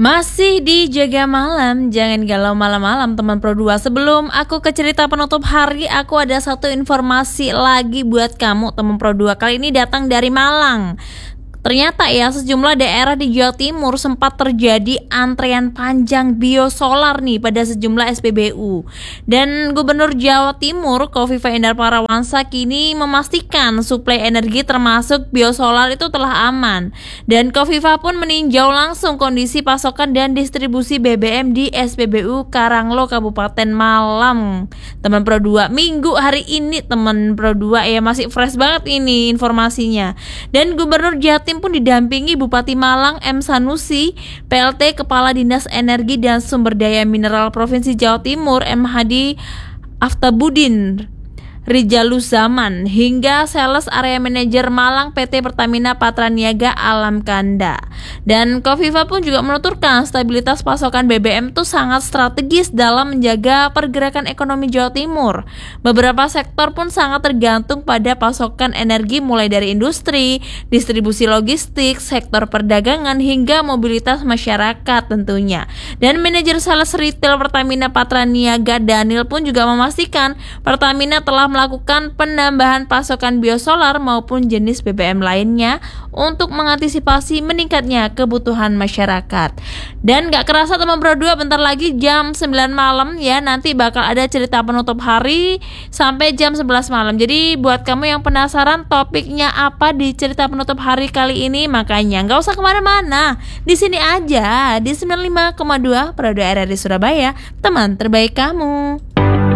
Masih di Jaga Malam, jangan galau malam-malam teman Pro 2. Sebelum aku ke cerita penutup hari, aku ada satu informasi lagi buat kamu teman Pro 2. Kali ini datang dari Malang. Ternyata ya, sejumlah daerah di Jawa Timur sempat terjadi antrean panjang biosolar nih pada sejumlah SPBU. Dan Gubernur Jawa Timur Khofifah Indar Parawansa kini memastikan suplai energi termasuk biosolar itu telah aman. Dan Khofifah pun meninjau langsung kondisi pasokan dan distribusi BBM di SPBU Karanglo Kabupaten Malang. Teman Pro 2, Minggu hari ini teman Pro 2 ya, masih fresh banget ini informasinya. Dan Gubernur Jatim pun didampingi Bupati Malang M. Sanusi, PLT Kepala Dinas Energi dan Sumber Daya Mineral Provinsi Jawa Timur M. Hadi Aftabudin Rijaluzaman, hingga Sales Area Manager Malang PT Pertamina Patraniaga Alam Kanda. Dan Khofifah pun juga menuturkan stabilitas pasokan BBM itu sangat strategis dalam menjaga pergerakan ekonomi Jawa Timur. Beberapa sektor pun sangat tergantung pada pasokan energi, mulai dari industri, distribusi logistik, sektor perdagangan hingga mobilitas masyarakat tentunya. Dan manajer Sales Retail Pertamina Patraniaga Daniel pun juga memastikan Pertamina telah melakukan penambahan pasokan biosolar maupun jenis BBM lainnya untuk mengantisipasi meningkatnya kebutuhan masyarakat. Dan gak kerasa teman Pro 2, bentar lagi jam 9 malam ya, nanti bakal ada cerita penutup hari sampai jam 11 malam. Jadi buat kamu yang penasaran topiknya apa di cerita penutup hari kali ini, makanya gak usah kemana-mana, di sini aja di 95,2 Pro 2 RRI Surabaya, teman terbaik kamu.